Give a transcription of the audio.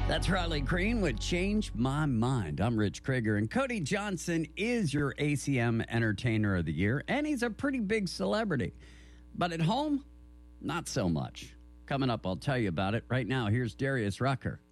That's Riley Green with Change My Mind. I'm Rich Krieger, and Cody Johnson is your ACM Entertainer of the Year, and he's a pretty big celebrity. But at home, not so much. Coming up, I'll tell you about it. Right now, here's Darius Rucker.